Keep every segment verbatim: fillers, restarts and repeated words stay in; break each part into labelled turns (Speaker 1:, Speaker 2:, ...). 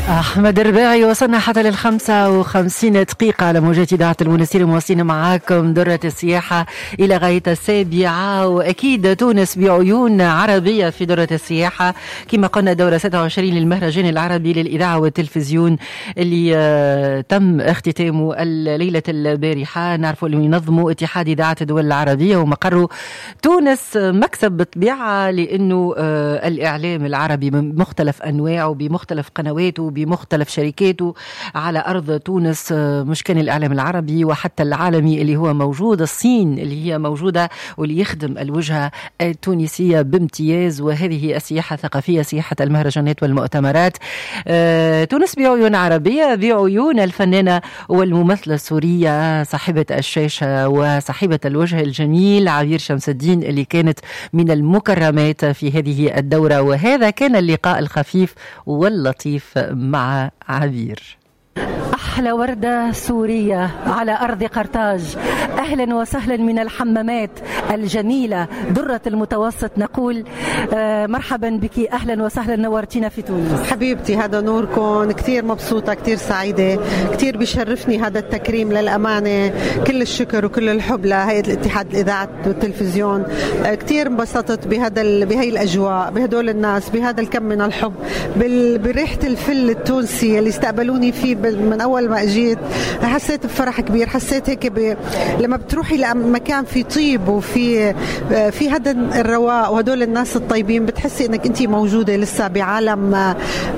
Speaker 1: أحمد الرباعي. وصلنا حتى للخمسة وخمسين دقيقة على موجات إذاعة المنستير، مواصلين معاكم درة السياحة إلى غاية السابعة. وأكيد تونس بعيون عربية في درة السياحة، كما قلنا دورة ستة وعشرين للمهرجان العربي للإذاعة والتلفزيون اللي تم اختتامه الليلة البارحة. نعرفوا اللي ينظموا اتحاد إذاعة الدول العربية ومقره تونس. مكسب بالطبيعة لأنه الإعلام العربي بمختلف أنواعه بمختلف قنواته بمختلف شركاته على أرض تونس، مش كان الإعلام العربي وحتى العالمي اللي هو موجود، الصين اللي هي موجودة واللي يخدم الوجهة التونسية بامتياز. وهذه السياحة الثقافية، سياحة المهرجانات والمؤتمرات. أه تونس بعيون عربية، بعيون الفنانة والممثلة السورية صاحبة الشاشة وصاحبة الوجه الجميل عبير شمس الدين، اللي كانت من المكرمات في هذه الدورة. وهذا كان اللقاء الخفيف واللطيف مع عبير. أحلى وردة سورية على أرض قرطاج، أهلا وسهلا من الحمامات الجميلة درة المتوسط. نقول آه مرحبا بك، أهلا وسهلا، نورتينا في تونس.
Speaker 2: حبيبتي هذا نوركم، كتير مبسوطة كتير سعيدة، كتير بيشرفني هذا التكريم للأمانة. كل الشكر وكل الحب لهيئة الاتحاد الإذاعة والتلفزيون. آه كتير انبسطت بهذا بهي الأجواء، بهدول الناس، بهذا الكم من الحب، بريحة الفل التونسي اللي استقبلوني فيه من أول ما أجيت. حسيت بفرح كبير، حسيت هيك ب... لما بتروحي لمكان في طيب وفي في هذا الرواء وهدول الناس الطيبين، بتحسي انك انت موجودة لسه بعالم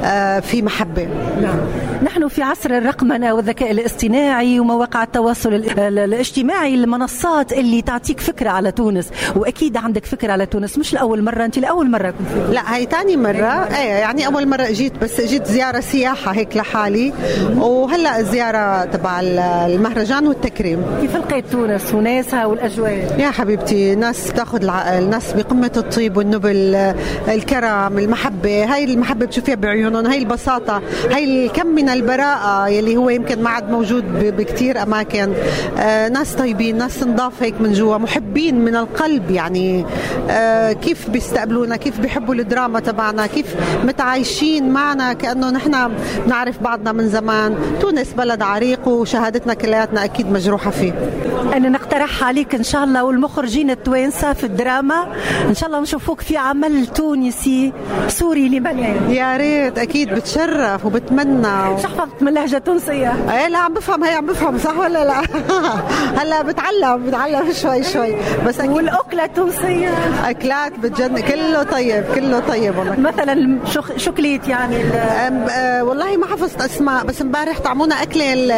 Speaker 2: في محبة.
Speaker 1: نعم، نحن في عصر الرقمنة والذكاء الاصطناعي ومواقع التواصل الاجتماعي، المنصات اللي تعطيك فكرة على تونس. وأكيد عندك فكرة على تونس، مش لأول مرة، أنت لأول مرة كنت فيه.
Speaker 2: لا، هاي تاني مرة. ايه يعني أول مرة أجيت، بس أجيت زيارة سياحة هيك لحالي، وهلأ الزيارة تبع المهرجان والتكريم.
Speaker 1: كيف لقيت تونس وناسها والأجواء؟
Speaker 2: يا حبيبتي، ناس بتاخذ الناس بقمة الطيب والنبل، الكرم، المحبة. هاي المحبة بتشوفيها بعيونهم، هاي البساطة، هاي الكم من البراءة يلي هو يمكن ما عاد موجود بكتير أماكن. آه ناس طيبين، ناس نضاف هيك من جوا، محبين من القلب. يعني آه كيف بيستقبلونا، كيف بيحبوا الدراما تبعنا، كيف متعايشين معنا كأنه نحن نعرف بعضنا من زمان. تونس بلد عريق وشهادتنا كلياتنا أكيد مجروحة فيه.
Speaker 1: أنا نقترح عليك إن شاء الله والمخرجين التوانسة في الدراما إن شاء الله نشوفوك في عمل تونسي سوري لمليان.
Speaker 2: يا ريت، أكيد بتشرف وبتمنى.
Speaker 1: مش حفظت من اللهجة التونسية؟
Speaker 2: إيه لا، عم بفهم، هي عم بفهم صح ولا لا؟ هلا بتعلم بتعلم شوي شوي بس.
Speaker 1: والأكلة التونسية؟
Speaker 2: أكلات بتجن، كله طيب كله طيب والله.
Speaker 1: مثلا شو كليت يعني؟
Speaker 2: أه والله ما حفظت أسماء، بس امبارح طعمونا أكلة ال...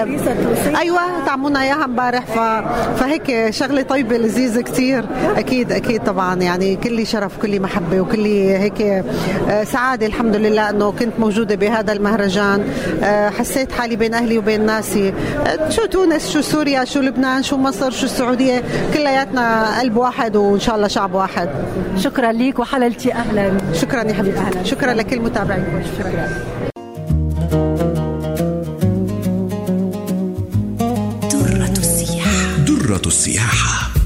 Speaker 2: أيوة طعمونا إياها امبارح، ف... فهيك شغلة طيبة لذيذة كتير. أكيد أكيد طبعا، يعني كل شرف كل محبة وكل هيك سعادة. الحمد لله أنه كنت موجودة بهذا المهرجان. حسيت حالي بين أهلي وبين ناسي. شو تونس، شو سوريا، شو لبنان، شو مصر، شو السعودية، كلياتنا قلب واحد وإن شاء الله شعب واحد.
Speaker 1: شكرا ليك وحللتي. أهلا.
Speaker 2: شكرا يا حبيبي، أهلا. شكرا لكل متابعين. شكرا.
Speaker 3: درة السياحة.